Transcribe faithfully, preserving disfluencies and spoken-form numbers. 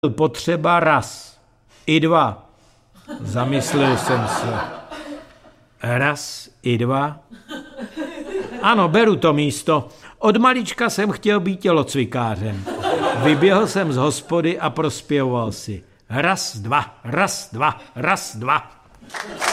potřeba raz i dva. Zamyslel jsem se. Raz i dva? Ano, beru to místo. Od malička jsem chtěl být tělocvikářem. Vyběhl jsem z hospody a prospěvoval si. Raz, dva, raz, dva, raz, dva.